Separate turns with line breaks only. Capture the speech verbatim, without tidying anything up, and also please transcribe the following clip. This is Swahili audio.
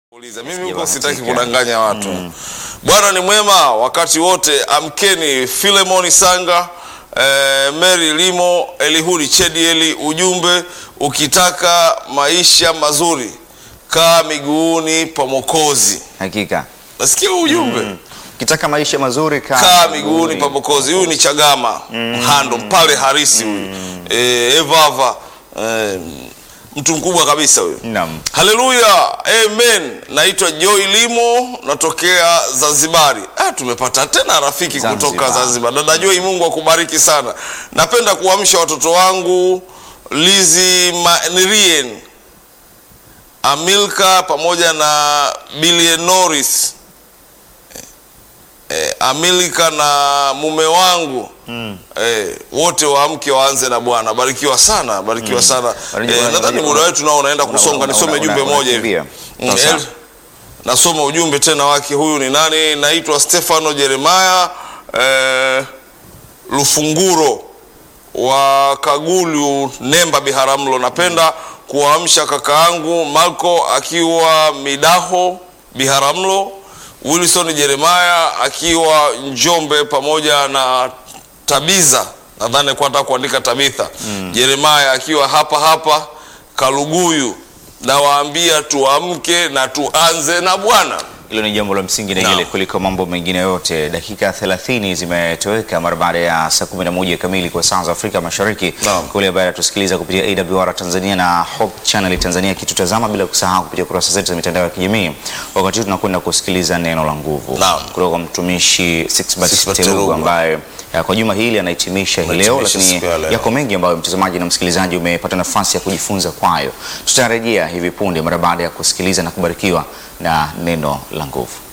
Mimi huko sitaki kudanganya watu. Mm. Bwana ni mwema wakati wote. Amkeni Philemon Sanga, eh, Mary Limo, Elihuri Chedieli. Ujumbe: ukitaka maisha mazuri kaa miguuni pa Mwokozi.
Hakika.
Nasikia ujumbe. Mm.
Ukitaka maisha mazuri kaa
kaa miguuni pa Mwokozi. Huyu ni Chagama mm. Hando pale Harisi huyu. Mm. Eh, Evava eh, mtu mkubwa kabisa huyo.
Naam.
Haleluya. Amen. Naitwa Joy Limo, natokea Zanzibari. Ah, tumepata tena rafiki Zanzibar. Kutoka Zanzibar. Dada Joy, Mungu akubariki sana. Napenda kuamsha watoto wangu Lizi Manirien, Amilka pamoja na Billy Norris. Eh, Amilka na mume wangu mm. eh, wote waamke waanze na Bwana. Barikiwa sana, barikiwa mm. sana. Eh, nadhani muda wetu nao unaenda kusonga. Nisome jumbe moja hivi. Mm, el, nasoma ujumbe tena wake. Huyu ni nani? Naitwa Stefano Jeremiah eh, Lufunguro wa Kagulu Nemba Biharamulo. Napenda kuamsha kakaangu Marco akiwa Midaho Biharamulo, Wilson Jeremiah akiwa Njombe pamoja na Tabiza, nadhani kwa nataka kuandika Tabitha. Mm. Jeremiah akiwa hapa hapa Kaluguyu. Na waambia tuamke na tuanze na Bwana.
Hilo ni jambo la msingi na ile kuliko mambo mengine yote. Dakika thelathini zimetoweka mara baada ya saa kumi na moja kamili kwa saa za Afrika Mashariki. No. Kule ambaye tusikiliza kupitia A W R Tanzania na Hope Channel Tanzania, kitutazama bila kusahau kupitia kurasa zetu za mitandao ya kijamii. Wakati tunakwenda kusikiliza neno la nguvu
no.
kutoka kwa mtumishi Sixbert Telugu ambaye ya kwa juma hili anahitimisha hii leo, lakini yako mengi ambayo mtazamaji na msikilizaji umepata nafasi ya kujifunza kwayo. Tutarejea hivi punde mara baada ya kusikiliza na kubarikiwa na neno la nguvu.